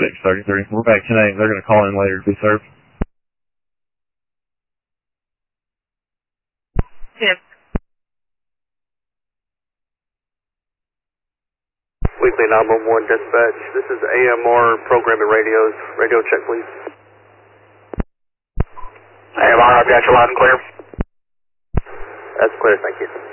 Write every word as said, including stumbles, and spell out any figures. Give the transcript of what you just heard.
six thirty-three. We're back tonight. They're going to call in later to be served. Yes. Weekly nine one one dispatch. This is A M R programming radios. Radio check, please. A M R, I've got you loud and clear. That's clear, thank you.